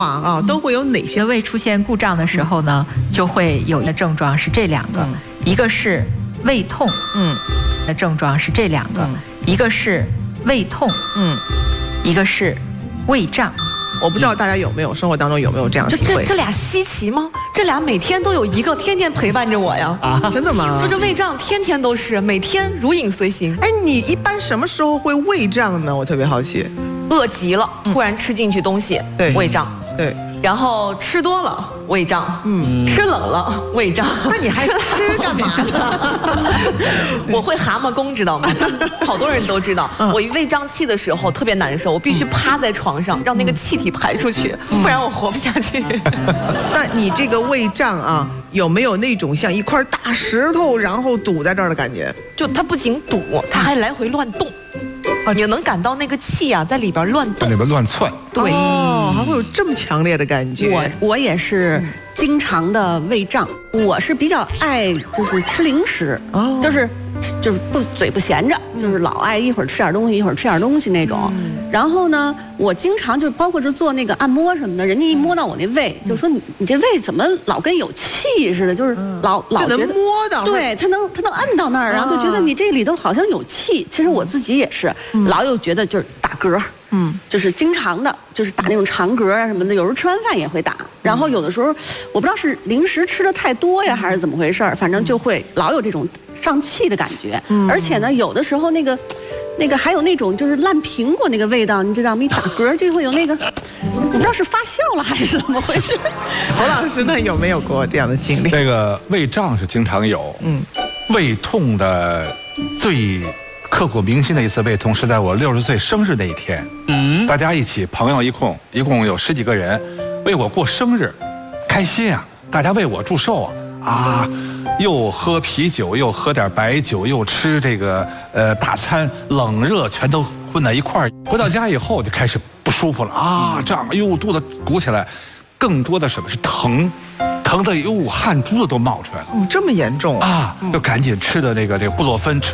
啊，都会有哪些？ 胃出现故障的时候呢，就会有的症状是这两个，一个是胃痛，的症状是这两个，一个是胃痛，一个是胃胀。 我不知道大家有没有生活当中有没有这样的体会？ 这俩稀奇吗？这俩每天都有一个，天天陪伴着我呀！ 啊，真的吗？ 就这胃胀，天天都是，每天如影随形。 哎，你一般什么时候会胃胀呢？我特别好奇。 饿极了，突然吃进去东西， 对， 胃胀。 对。 然后吃多了胃胀，吃冷了胃胀。 那你还吃干嘛呢？ 我会蛤蟆功，知道吗？好多人都知道。我一胃胀气的时候特别难受，我必须趴在床上，让那个气体排出去，不然我活不下去。 那你这个胃胀啊，有没有那种像一块大石头然后堵在这儿的感觉？ 就它不仅堵，它还来回乱动。你能感到那个气啊，在里边乱动， 在里边乱窜。 对， 还会有这么强烈的感觉。 我也是经常的胃胀，我是比较爱就是吃零食，就是嘴不闲着，就是老爱一会儿吃点东西，一会儿吃点东西那种。然后呢，我经常就包括是做那个按摩什么的，人家一摸到我那胃，就说你这胃怎么老跟有气似的，就是老觉得摸到， 对，他能摁到那儿，然后就觉得你这里头好像有气。其实我自己也是，老有觉得就是打嗝。就是经常的，就是打那种长嗝啊什么的，有时候吃完饭也会打。然后有的时候，我不知道是零食吃的太多呀，还是怎么回事儿，反正就会老有这种上气的感觉。而且呢，有的时候那个还有那种就是烂苹果那个味道，你知道吗？一打嗝就会有那个，我不知道是发酵了还是怎么回事。 侯老师呢有没有过这样的经历？ 这个胃胀是经常有，胃痛的最刻骨铭心的一次胃痛是在我60岁生日那一天，大家一起朋友一共有10几个人为我过生日，开心啊！大家为我祝寿啊！又喝啤酒，又喝点白酒，又吃这个大餐，冷热全都混在一块儿。回到家以后就开始不舒服了啊，胀，哟，肚子鼓起来，更多的什么是疼的，哟，汗珠子都冒出来了。 这么严重啊！就赶紧吃的这个布洛芬吃。